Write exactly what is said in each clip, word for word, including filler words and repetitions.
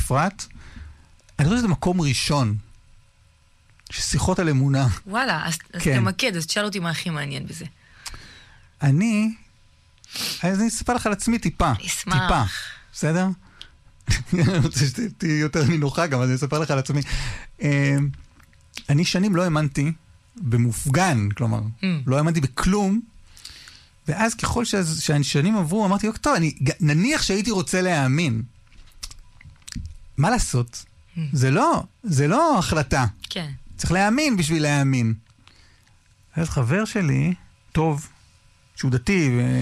אפרת, אני חושב שזה מקום ראשון, ששיחות על אמונה. וואלה, אז, אז כן. תמקד, אז תשאל אותי מה הכי מעניין בזה. אני, אז אני אספר לך על עצמי טיפה. אשמח. טיפה, בסדר? אני רוצה שתהי יותר מנוחה גם, אז אני אספר לך על עצמי. אני שנים לא האמנתי במופגן, כלומר, mm. לא האמנתי בכלום, ואז ככל שהשנים עברו, אמרתי, טוב, אני, נניח שהייתי רוצה להאמין. מה לעשות? Mm. זה לא, זה לא החלטה. כן. צריך להאמין בשביל להאמין. אז חבר שלי, טוב, שהוא דתי, ו...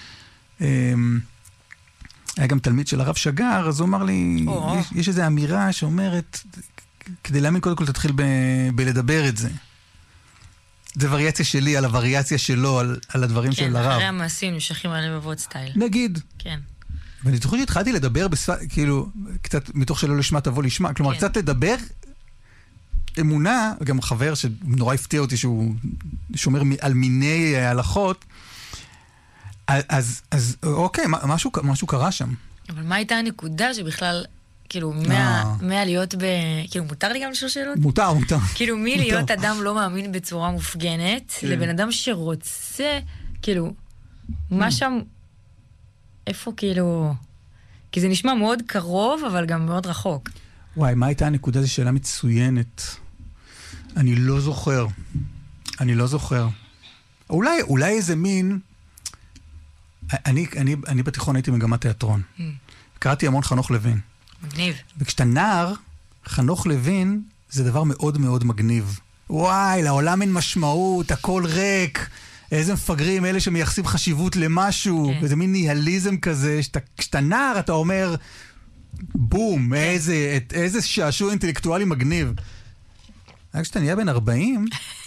היה גם תלמיד של הרב שגר, אז הוא אמר לי, יש, יש איזו אמירה שאומרת, כדי להאמין קודם כל תתחיל ב, בלדבר את זה. זה וריאציה שלי על הווריאציה שלו, על, על הדברים כן, של הרב. כן, אחרי המעשים נמשכים על לבבות סטייל. נגיד. כן. ואני זוכר שהתחלתי לדבר בשפה, כאילו, קצת מתוך שלא לשמה תבוא לשמה, כלומר, כן. קצת לדבר אמונה, גם חבר שנורא הפתיע אותי שהוא שומר על מיני הלכות, אז, אז אוקיי, משהו, משהו קרה שם. אבל מה הייתה הנקודה שבכלל, כאילו, מה, מה להיות ב... כאילו, מותר לי גם לשאול שאלות? מותר, מותר. כאילו, מי להיות אדם לא מאמין בצורה מופגנת, לבן אדם שרוצה, כאילו, מה שם, איפה כאילו... כי זה נשמע מאוד קרוב, אבל גם מאוד רחוק. וואי, מה הייתה הנקודה? זו שאלה מצוינת. אני לא זוכר. אני לא זוכר. אולי, אולי איזה מין... אני, אני, אני בתיכון הייתי מגמת תיאטרון. Mm. קראתי המון חנוך לוין. מגניב. וכשאתה נער, חנוך לוין זה דבר מאוד מאוד מגניב. וואי, לעולם אין משמעות, הכל ריק. איזה מפגרים, אלה שמייחסים חשיבות למשהו. Okay. איזה מין ניהליזם כזה. שאתה, כשאתה נער, אתה אומר, בום, okay. איזה, את, איזה שעשוע אינטלקטואלי מגניב. רק כשאתה נהיה בן ארבעים...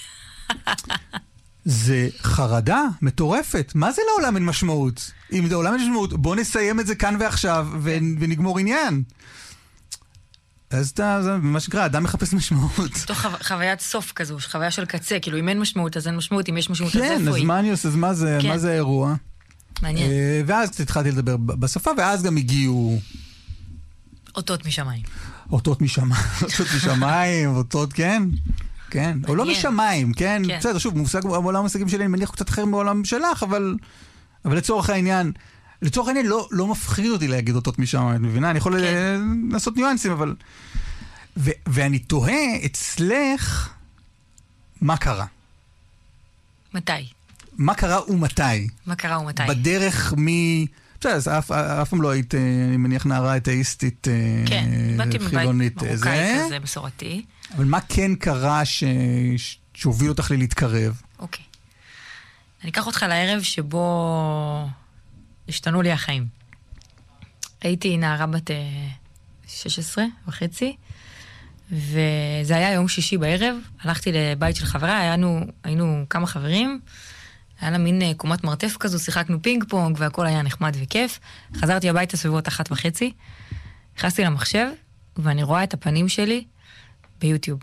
זה חרדה מטורפת. מה זה לעולם אין משמעות? אם זה לעולם אין משמעות, בוא נסיים את זה כאן ועכשיו ונגמור עניין. אז אתה, זה מה שקרה, אדם מחפש משמעות. תוך חוויית סוף כזו, חוויה של קצה, כאילו אם אין משמעות אז אין משמעות, אם יש משמעות אז איפה היא. כן, אז מה אני עושה, אז מה זה, מה זה האירוע? מעניין. ואז התחלתי לדבר בשפה, ואז גם הגיעו... אותות משמיים. אותות משמיים, אותות משמיים, אותות, כן. כן, או לא משמיים, כן? בסדר, שוב, בעולם המושגים שלי, אני מניח קצת אחר מעולם שלך, אבל לצורך העניין, לצורך העניין לא מפחיד אותי להגיד אותות משמיים, את מבינה? אני יכול לעשות ניואנסים, אבל... ואני תוהה אצלך, מה קרה? מתי? מה קרה ומתי? מה קרה ומתי? בדרך מ... בסדר, אף פעם לא היית, אני מניח, נערה אתאיסטית, חילונית. מרוקאי כזה, מסורתי. אבל מה כן קרה ש... שהוביל אותך לי להתקרב? אוקיי. אני אקח אותך לערב שבו השתנו לי החיים. הייתי נערה בת שש עשרה וחצי, וזה היה יום שישי בערב, הלכתי לבית של חברה, היינו, היינו כמה חברים, היה לה מין קומת מרתף כזו, שיחקנו פינג פונג, והכל היה נחמד וכיף. חזרתי הביתה סביבות אחת וחצי, נכנסתי למחשב, ואני רואה את הפנים שלי ביוטיוב.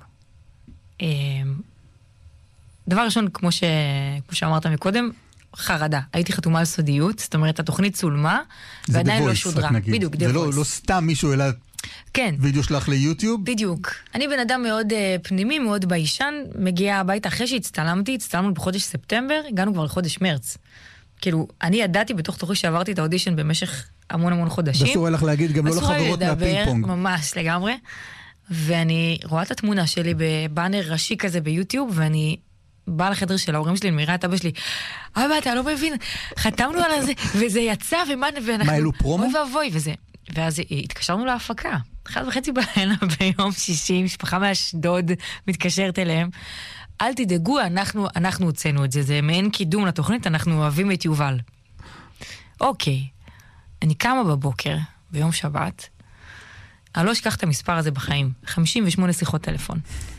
דבר ראשון, כמו, ש... כמו שאמרת מקודם, חרדה. הייתי חתומה על סודיות, זאת אומרת, התוכנית צולמה, ועדיין לא שודרה. בדיוק, זה לא, לא סתם מישהו אלא כן. וידאו שלך ליוטיוב? בדיוק. אני בן אדם מאוד uh, פנימי, מאוד ביישן, מגיע הביתה אחרי שהצטלמתי, הצטלמנו בחודש ספטמבר, הגענו כבר לחודש מרץ. כאילו, אני ידעתי בתוך תוכי שעברתי את האודישן במשך המון המון חודשים. אסור לך להגיד, גם לא לחברות מהפינג פונג. ממש, לגמרי. ואני רואה את התמונה שלי בבאנר ראשי כזה ביוטיוב, ואני באה לחדר של ההורים שלי, מראה את אבא שלי, אבא, אתה לא מבין, חתמנו על זה, וזה יצא, ומה, ואנחנו... מה, אלו פרומו? אוי ואבוי, וזה. ואז התקשרנו להפקה. אחת וחצי בלילה ביום שישי, משפחה מאשדוד מתקשרת אליהם. אל תדאגו, אנחנו, אנחנו הוצאנו את זה, זה מעין קידום לתוכנית, אנחנו אוהבים את יובל. אוקיי, אני קמה בבוקר, ביום שבת, אני לא אשכח את המספר הזה בחיים, חמישים ושמונה שיחות טלפון.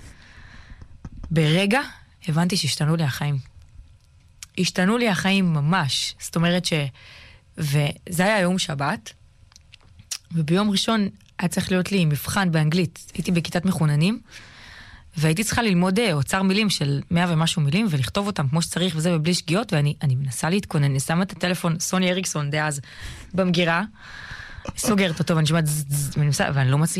ברגע הבנתי שהשתנו לי החיים. השתנו לי החיים ממש, זאת אומרת ש... וזה היה יום שבת, וביום ראשון היה צריך להיות לי מבחן באנגלית. הייתי בכיתת מחוננים, והייתי צריכה ללמוד אוצר מילים של מאה ומשהו מילים, ולכתוב אותם כמו שצריך וזה ובלי שגיאות, ואני אני מנסה להתכונן, אני שמה את הטלפון, סוני אריקסון דאז, במגירה, סוגרת אותו, ואני שומעת, ואני לא מצליחה.